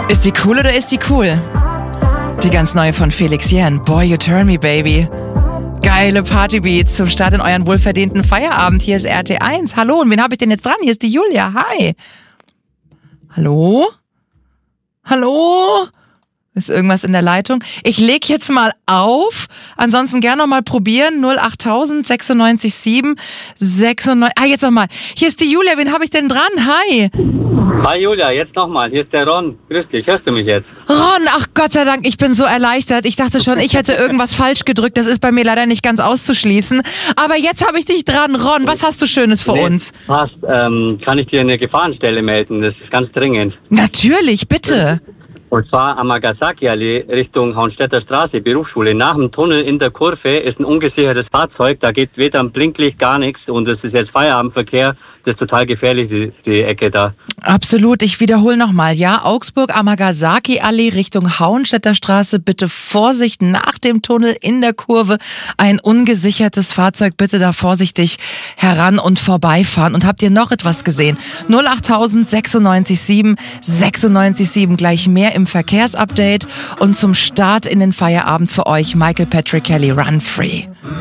Ist die cool oder ist die cool? Die ganz neue von Felix Jähn. Boy, you turn me, baby. Geile Partybeats zum Start in euren wohlverdienten Feierabend. Hier ist RT1. Hallo, und wen habe ich denn jetzt dran? Hier ist die Julia. Hi. Hallo? Hallo? Ist irgendwas in der Leitung? Ich leg jetzt mal auf. Ansonsten gerne noch mal probieren. 08000 96 7 96. Jetzt nochmal. Hier ist die Julia. Wen habe ich denn dran? Hi. Hi Julia, jetzt nochmal. Hier ist der Ron. Grüß dich. Hörst du mich jetzt? Ron, ach Gott sei Dank, ich bin so erleichtert. Ich dachte schon, ich hätte irgendwas falsch gedrückt. Das ist bei mir leider nicht ganz auszuschließen. Aber jetzt habe ich dich dran. Ron, was hast du Schönes für uns? Passt. Kann ich dir eine Gefahrenstelle melden? Das ist ganz dringend. Natürlich, bitte. Und zwar am Nagasaki-Allee Richtung Hauenstädter Straße, Berufsschule. Nach dem Tunnel in der Kurve ist ein ungesichertes Fahrzeug. Da geht weder ein Blinklicht, gar nichts. Und es ist jetzt Feierabendverkehr. Das ist total gefährlich, die Ecke da. Absolut. Ich wiederhole nochmal. Ja, Augsburg, Nagasaki-Allee Richtung Hauenstädter Straße. Bitte Vorsicht nach dem Tunnel in der Kurve. Ein ungesichertes Fahrzeug. Bitte da vorsichtig heran und vorbeifahren. Und habt ihr noch etwas gesehen? 08000 96 7 96 7. Gleich mehr im Verkehrsupdate. Und zum Start in den Feierabend für euch Michael Patrick Kelly, Run Free.